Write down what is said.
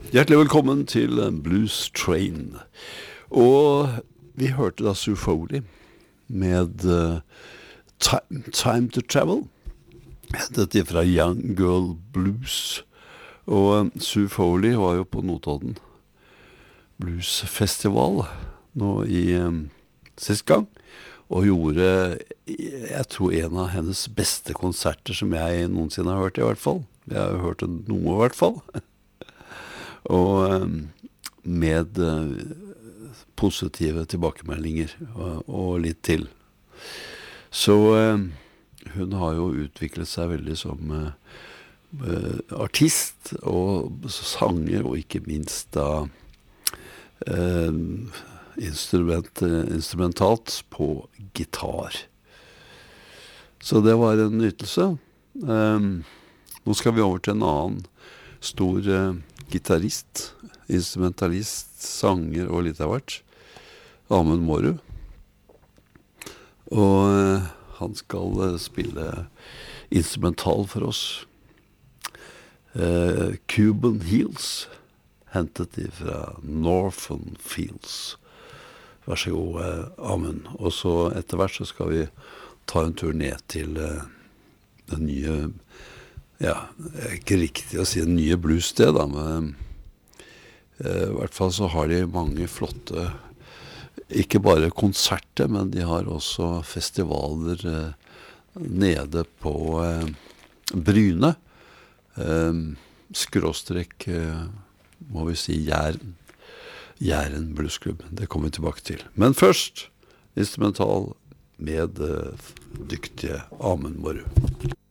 Hjertelig velkommen til Blues Train. Og vi hørte da Sue Foley med Time to Travel. Dette er fra Young Girl Blues. Og Sue Foley var jo på Notodden Bluesfestival nå i sist gang. Og gjorde, jeg tror, en av hennes beste konserter som jeg noensinne har hørt i hvert fall. Jeg har hørt noe i hvert fall. Og med positive tilbakemeldinger og litt til. Så hun har jo utviklet seg veldig som artist og sanger, og ikke minst da instrumentalt på gitar. Så det var en nytelse. Nå skal vi over til en annen stor gitarist, instrumentalist, sanger og litt av hvert. Amund Mårud. Og han skal spille instrumental for oss. Cuban Heels, hentet fra Northern Fields. Vær så god, Amund. Og så etter hvert så skal vi ta en tur ned til den nye, ja, det er ikke riktig å si en nye bluessted da, men i hvert fall så har de mange flotte, ikke bare konserter, men de har også festivaler nede på Bryne, skråstrek, må vi si, Jæren Bluesklubb. Det kommer vi tilbake til. Men først, instrumental med dyktige Amund Mårud.